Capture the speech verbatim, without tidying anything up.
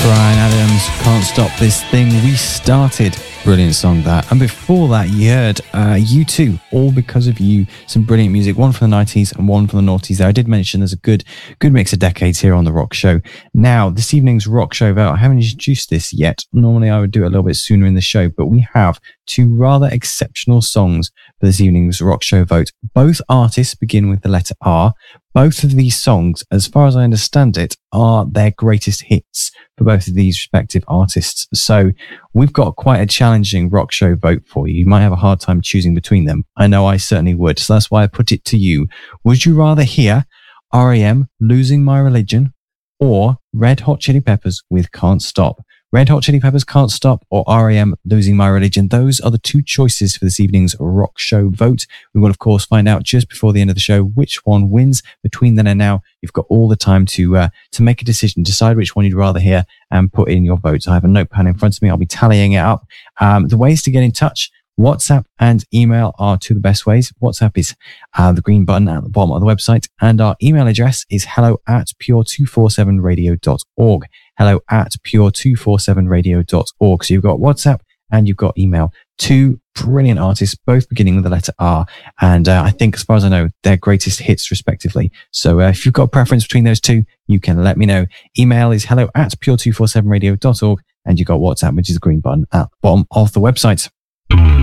Bryan Adams, Can't Stop This Thing We Started. Brilliant song that. And before that, you heard uh, U two, All Because of You. Some brilliant music, one from the nineties and one from the noughties there. I did mention there's a good good mix of decades here on The Rock Show. Now, this evening's Rock Show vote, I haven't introduced this yet. Normally I would do it a little bit sooner in the show, but we have two rather exceptional songs for this evening's Rock Show vote. Both artists begin with the letter R. Both of these songs, as far as I understand it, are their greatest hits for both of these respective artists. So we've got quite a challenging Rock Show vote for you. You might have a hard time choosing between them. I know I certainly would. So that's why I put it to you. Would you rather hear R E M, Losing My Religion, or Red Hot Chili Peppers with Can't Stop? Red Hot Chili Peppers, Can't Stop, or R E M, Losing My Religion. Those are the two choices for this evening's Rock Show vote. We will, of course, find out just before the end of the show which one wins. Between then and now, you've got all the time to uh, to make a decision, decide which one you'd rather hear, and put in your votes. I have a notepad in front of me. I'll be tallying it up. Um, the ways to get in touch: WhatsApp and email are two of the best ways. WhatsApp is uh, the green button at the bottom of the website, and our email address is hello at pure two forty-seven radio dot org. Hello at pure two forty-seven radio dot org. So you've got WhatsApp and you've got email. Two brilliant artists, both beginning with the letter R. And uh, I think, as far as I know, their greatest hits respectively. So uh, if you've got a preference between those two, you can let me know. Email is hello at pure two forty-seven radio dot org, and you've got WhatsApp, which is the green button at the bottom of the website.